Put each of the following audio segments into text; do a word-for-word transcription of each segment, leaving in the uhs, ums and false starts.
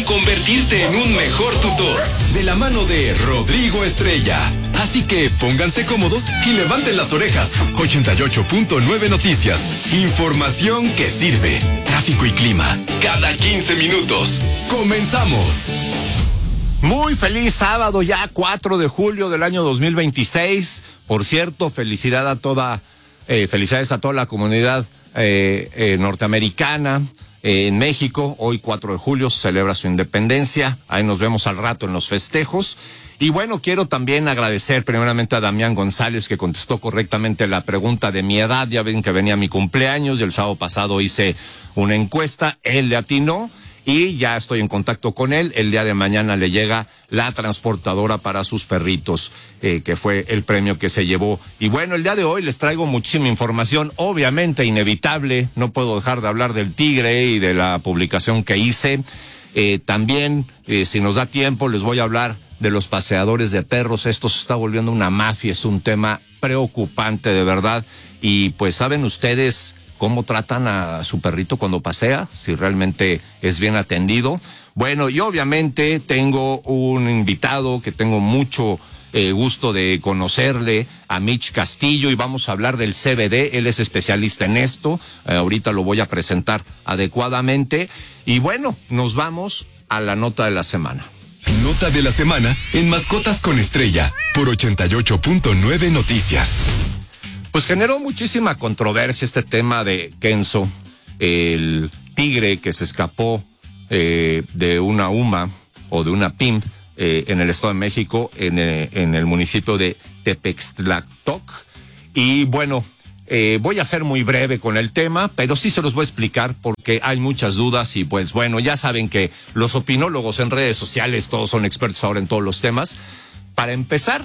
convertirte en un mejor tutor. De la mano de Rodrigo Estrella. Así que pónganse cómodos y levanten las orejas. ochenta y ocho punto nueve Noticias. Información que sirve. Tráfico y clima. Cada quince minutos. Comenzamos. Muy feliz sábado, ya cuatro de julio del año dos mil veintiséis. Por cierto, felicidad a toda, eh, felicidades a toda la comunidad eh, eh, norteamericana. Eh, en México, hoy cuatro de julio, se celebra su independencia. Ahí nos vemos al rato en los festejos. Y bueno, quiero también agradecer primeramente a Damián González, que contestó correctamente la pregunta de mi edad. Ya ven que venía mi cumpleaños y el sábado pasado hice una encuesta. Él le atinó y ya estoy en contacto con él. El día de mañana le llega la transportadora para sus perritos, eh, que fue el premio que se llevó. Y bueno, el día de hoy les traigo muchísima información, obviamente inevitable. No puedo dejar de hablar del Tigre y de la publicación que hice. Eh, también, eh, si nos da tiempo, les voy a hablar de los paseadores de perros. Esto se está volviendo una mafia, es un tema preocupante de verdad. Y pues, ¿saben ustedes cómo tratan a su perrito cuando pasea? Si realmente es bien atendido. Bueno, y obviamente tengo un invitado que tengo mucho eh, gusto de conocerle, a Mitch Castillo, y vamos a hablar del C B D. Él es especialista en esto. Eh, ahorita lo voy a presentar adecuadamente. Y bueno, nos vamos a la nota de la semana. Nota de la semana en Mascotas con Estrella por ochenta y ocho punto nueve Noticias. Pues generó muchísima controversia este tema de Kenzo, el tigre que se escapó eh, de una U M A o de una P I M eh, en el Estado de México, en, eh, en el municipio de Tepextlactoc. Y bueno, eh, voy a ser muy breve con el tema, pero sí se los voy a explicar porque hay muchas dudas. Y pues bueno, ya saben que los opinólogos en redes sociales todos son expertos ahora en todos los temas. Para empezar,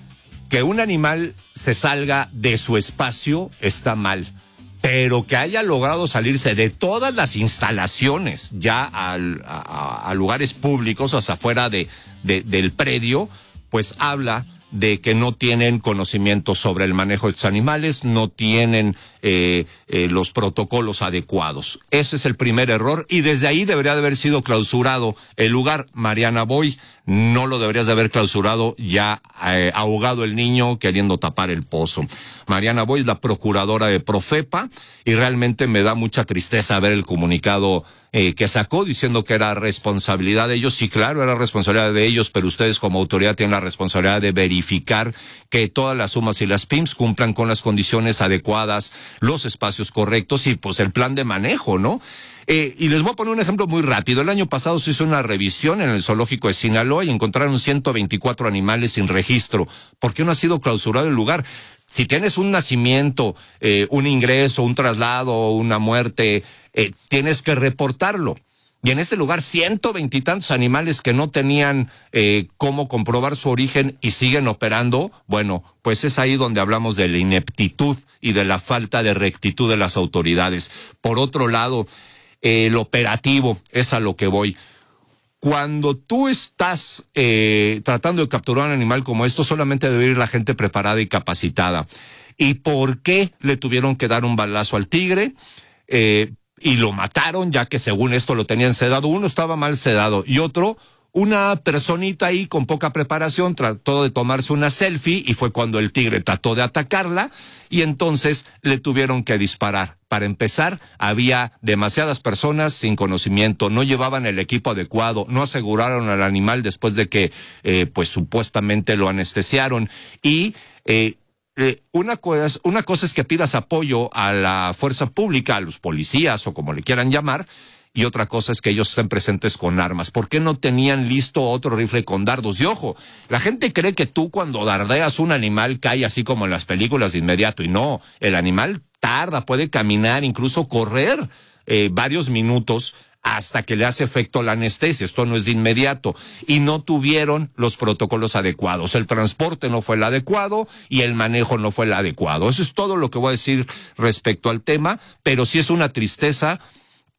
que un animal se salga de su espacio está mal, pero que haya logrado salirse de todas las instalaciones ya al, a, a lugares públicos, o sea, fuera de, de, del predio, pues habla de que no tienen conocimiento sobre el manejo de estos animales, no tienen eh, eh, los protocolos adecuados. Ese es el primer error y desde ahí debería de haber sido clausurado el lugar. Mariana Boy, no lo deberías de haber clausurado, ya eh, ahogado el niño queriendo tapar el pozo. Mariana Boy es la procuradora de Profepa y realmente me da mucha tristeza ver el comunicado eh, que sacó diciendo que era responsabilidad de ellos. Sí, claro, era responsabilidad de ellos, pero ustedes como autoridad tienen la responsabilidad de verificar que todas las U M As y las P I Ms cumplan con las condiciones adecuadas, los espacios correctos y pues el plan de manejo, ¿no? Eh, y les voy a poner un ejemplo muy rápido. El año pasado se hizo una revisión en el zoológico de Sinaloa y encontraron ciento veinticuatro animales sin registro. ¿Por qué no ha sido clausurado el lugar? Si tienes un nacimiento, eh, un ingreso, un traslado, una muerte, eh, tienes que reportarlo. Y en este lugar, ciento veintitantos animales que no tenían eh, cómo comprobar su origen y siguen operando. Bueno, pues es ahí donde hablamos de la ineptitud y de la falta de rectitud de las autoridades. Por otro lado, eh, el operativo es a lo que voy. Cuando tú estás eh, tratando de capturar un animal como esto, solamente debe ir la gente preparada y capacitada. ¿Y por qué le tuvieron que dar un balazo al tigre? Eh, y lo mataron, ya que según esto lo tenían sedado. Uno estaba mal sedado y otro, una personita ahí con poca preparación, trató de tomarse una selfie y fue cuando el tigre trató de atacarla y entonces le tuvieron que disparar. Para empezar, había demasiadas personas sin conocimiento, no llevaban el equipo adecuado, no aseguraron al animal después de que eh, pues supuestamente lo anestesiaron y eh, Eh, una cosa, una cosa es que pidas apoyo a la fuerza pública, a los policías o como le quieran llamar, y otra cosa es que ellos estén presentes con armas. ¿Por qué no tenían listo otro rifle con dardos? Y ojo, la gente cree que tú cuando dardeas un animal cae así como en las películas de inmediato, y no, el animal tarda, puede caminar, incluso correr eh, varios minutos hasta que le hace efecto la anestesia. Esto no es de inmediato. Y no tuvieron los protocolos adecuados. El transporte no fue el adecuado y el manejo no fue el adecuado. Eso es todo lo que voy a decir respecto al tema, pero sí es una tristeza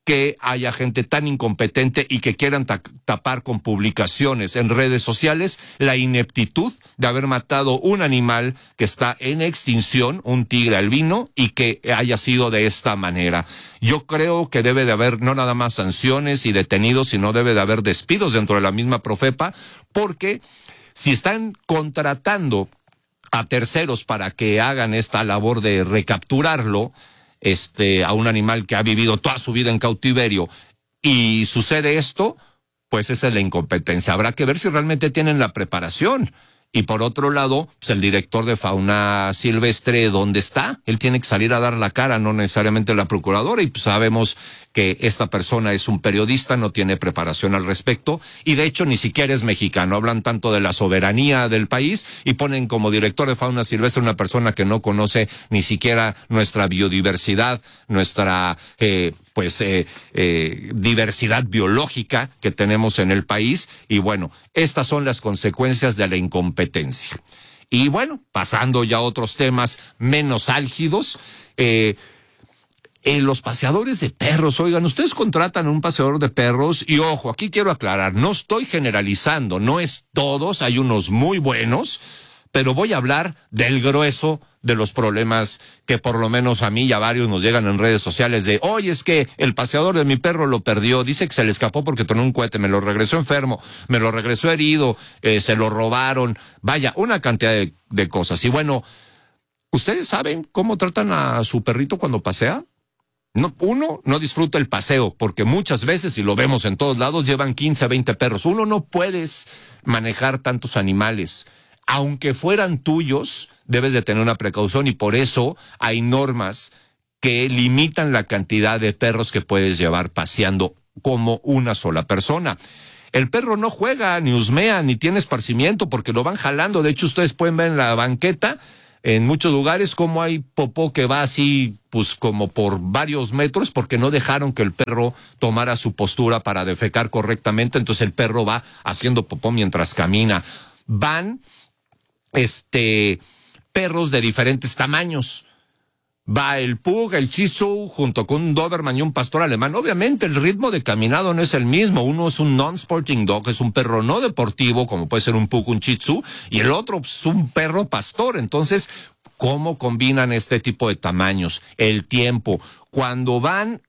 que haya gente tan incompetente y que quieran ta- tapar con publicaciones en redes sociales la ineptitud de haber matado un animal que está en extinción, un tigre albino, y que haya sido de esta manera. Yo creo que debe de haber no nada más sanciones y detenidos, sino debe de haber despidos dentro de la misma Profepa, porque si están contratando a terceros para que hagan esta labor de recapturarlo, este, a un animal que ha vivido toda su vida en cautiverio, y sucede esto, pues esa es la incompetencia. Habrá que ver si realmente tienen la preparación. Y por otro lado, pues el director de fauna silvestre, ¿dónde está? Él tiene que salir a dar la cara, no necesariamente la procuradora, y pues sabemos que esta persona es un periodista, no tiene preparación al respecto, y de hecho ni siquiera es mexicano. Hablan tanto de la soberanía del país y ponen como director de fauna silvestre una persona que no conoce ni siquiera nuestra biodiversidad, nuestra eh, pues eh, eh, diversidad biológica que tenemos en el país. Y bueno, estas son las consecuencias de la incompetencia. Y bueno, pasando ya a otros temas menos álgidos, eh, Eh, los paseadores de perros, oigan, ustedes contratan un paseador de perros y ojo, aquí quiero aclarar, no estoy generalizando, no es todos, hay unos muy buenos, pero voy a hablar del grueso de los problemas que por lo menos a mí y a varios nos llegan en redes sociales de, oye, es que el paseador de mi perro lo perdió, dice que se le escapó porque tronó un cohete, me lo regresó enfermo, me lo regresó herido, eh, se lo robaron, vaya, una cantidad de, de cosas. Y bueno, ¿ustedes saben cómo tratan a su perrito cuando pasea? No, uno no disfruta el paseo, porque muchas veces, y lo vemos en todos lados, llevan quince, veinte perros. Uno no puedes manejar tantos animales. Aunque fueran tuyos, debes de tener una precaución, y por eso hay normas que limitan la cantidad de perros que puedes llevar paseando como una sola persona. El perro no juega, ni husmea, ni tiene esparcimiento, porque lo van jalando. De hecho, ustedes pueden ver en la banqueta, en muchos lugares, como hay popó que va así, pues como por varios metros, porque no dejaron que el perro tomara su postura para defecar correctamente. Entonces el perro va haciendo popó mientras camina. Van, este, perros de diferentes tamaños. Va el pug, el shih tzu, junto con un doberman y un pastor alemán. Obviamente el ritmo de caminado no es el mismo. Uno es un non-sporting dog, es un perro no deportivo, como puede ser un pug, un shih tzu, y el otro es un perro pastor. Entonces, ¿cómo combinan este tipo de tamaños? El tiempo. Cuando van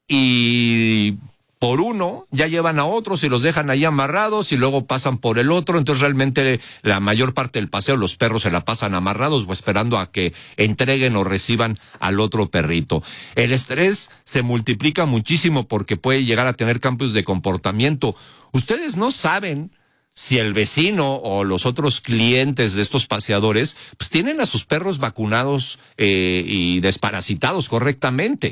y por uno, ya llevan a otros y los dejan ahí amarrados y luego pasan por el otro. Entonces realmente la mayor parte del paseo los perros se la pasan amarrados o esperando a que entreguen o reciban al otro perrito. El estrés se multiplica muchísimo porque puede llegar a tener cambios de comportamiento. Ustedes no saben si el vecino o los otros clientes de estos paseadores pues tienen a sus perros vacunados eh, y desparasitados correctamente.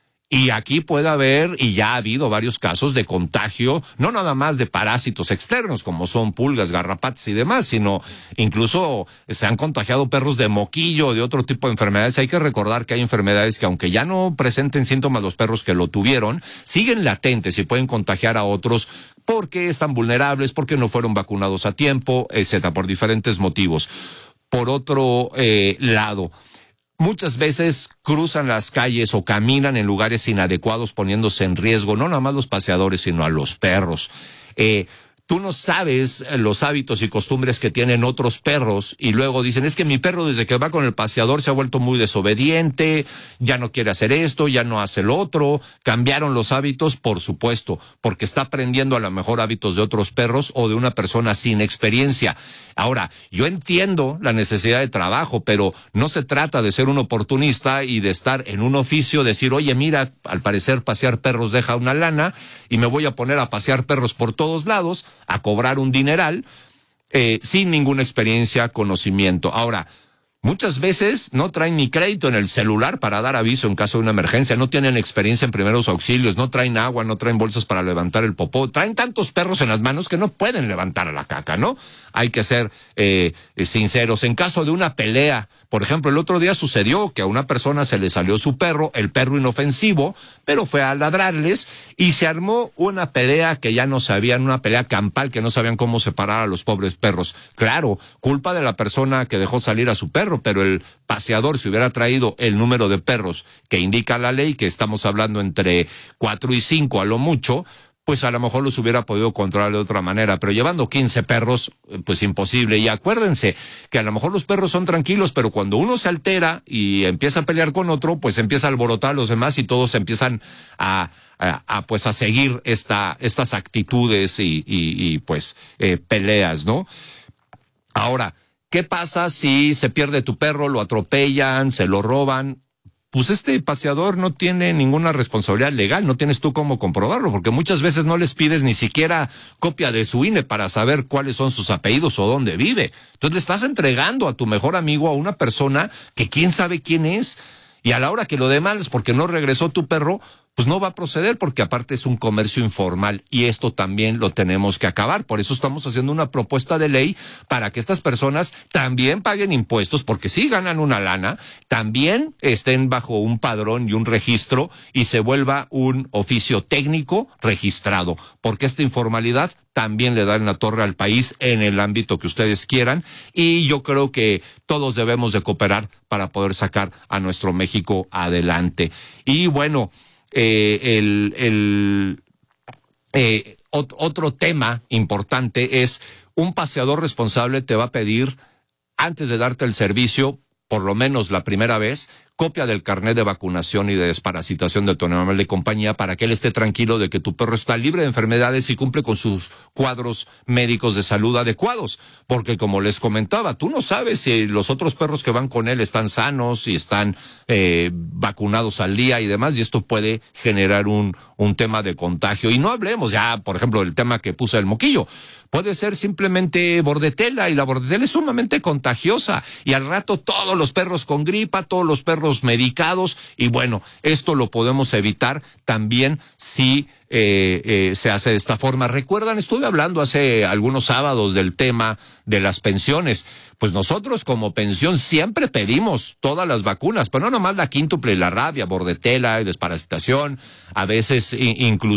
Y aquí puede haber, y ya ha habido varios casos de contagio, no nada más de parásitos externos, como son pulgas, garrapatas y demás, sino incluso se han contagiado perros de moquillo, de otro tipo de enfermedades. Hay que recordar que hay enfermedades que, aunque ya no presenten síntomas los perros que lo tuvieron, siguen latentes y pueden contagiar a otros porque están vulnerables, porque no fueron vacunados a tiempo, etcétera, por diferentes motivos. Por otro eh, lado, muchas veces cruzan las calles o caminan en lugares inadecuados, poniéndose en riesgo no nada más los paseadores, sino a los perros. Eh, tú no sabes los hábitos y costumbres que tienen otros perros y luego dicen, es que mi perro desde que va con el paseador se ha vuelto muy desobediente, ya no quiere hacer esto, ya no hace lo otro. Cambiaron los hábitos, por supuesto, porque está aprendiendo a lo mejor hábitos de otros perros o de una persona sin experiencia. Ahora, yo entiendo la necesidad de trabajo, pero no se trata de ser un oportunista y de estar en un oficio, decir, oye, mira, al parecer pasear perros deja una lana y me voy a poner a pasear perros por todos lados, a cobrar un dineral, eh, sin ninguna experiencia, conocimiento. Ahora, muchas veces no traen ni crédito en el celular para dar aviso en caso de una emergencia, no tienen experiencia en primeros auxilios, no traen agua, no traen bolsas para levantar el popó, traen tantos perros en las manos que no pueden levantar la caca, ¿no? Hay que ser eh, sinceros. En caso de una pelea, por ejemplo, el otro día sucedió que a una persona se le salió su perro, el perro inofensivo, pero fue a ladrarles y se armó una pelea que ya no sabían, una pelea campal que no sabían cómo separar a los pobres perros. Claro, culpa de la persona que dejó salir a su perro. perro, pero el paseador, si hubiera traído el número de perros que indica la ley, que estamos hablando entre cuatro y cinco a lo mucho, pues a lo mejor los hubiera podido controlar de otra manera, pero llevando quince perros, pues imposible. Y acuérdense que a lo mejor los perros son tranquilos, pero cuando uno se altera y empieza a pelear con otro, pues empieza a alborotar a los demás y todos empiezan a, a, a pues a seguir esta, estas actitudes y, y, y pues eh, peleas, ¿no? Ahora, ¿qué pasa si se pierde tu perro, lo atropellan, se lo roban? Pues este paseador no tiene ninguna responsabilidad legal, no tienes tú cómo comprobarlo, porque muchas veces no les pides ni siquiera copia de su I N E para saber cuáles son sus apellidos o dónde vive. Entonces le estás entregando a tu mejor amigo a una persona que quién sabe quién es, y a la hora que lo demás porque no regresó tu perro, pues no va a proceder, porque aparte es un comercio informal y esto también lo tenemos que acabar. Por eso estamos haciendo una propuesta de ley para que estas personas también paguen impuestos, porque sí ganan una lana, también estén bajo un padrón y un registro y se vuelva un oficio técnico registrado, porque esta informalidad también le da en la torre al país en el ámbito que ustedes quieran, y yo creo que todos debemos de cooperar para poder sacar a nuestro México adelante. Y bueno, Eh, el, el eh, ot- otro tema importante es un paseador responsable te va a pedir, antes de darte el servicio, por lo menos la primera vez, copia del carnet de vacunación y de desparasitación de tu animal de compañía, para que él esté tranquilo de que tu perro está libre de enfermedades y cumple con sus cuadros médicos de salud adecuados. Porque como les comentaba, tú no sabes si los otros perros que van con él están sanos y están eh, vacunados al día y demás, y esto puede generar un, un tema de contagio. Y no hablemos ya, por ejemplo, del tema que puso el moquillo. Puede ser simplemente bordetela, y la bordetela es sumamente contagiosa, y al rato todos los perros con gripa, todos los perros medicados, y bueno, esto lo podemos evitar también si eh, eh, se hace de esta forma. Recuerdan, estuve hablando hace algunos sábados del tema de las pensiones. Pues nosotros como pensión siempre pedimos todas las vacunas, pero no nomás la quíntuple y la rabia, bordetela y desparasitación, a veces incluso